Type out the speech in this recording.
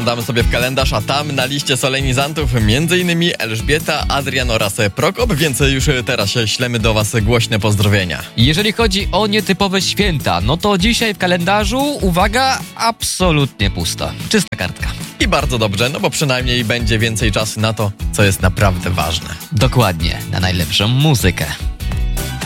zaglądamy sobie w kalendarz, a tam na liście solenizantów m.in. Elżbieta, Adrian oraz Prokop, więc już teraz ślemy do was głośne pozdrowienia. Jeżeli chodzi o nietypowe święta, no to dzisiaj w kalendarzu, uwaga, absolutnie pusto. Czysta kartka. I bardzo dobrze, no bo przynajmniej będzie więcej czasu na to, co jest naprawdę ważne. Dokładnie, na najlepszą muzykę.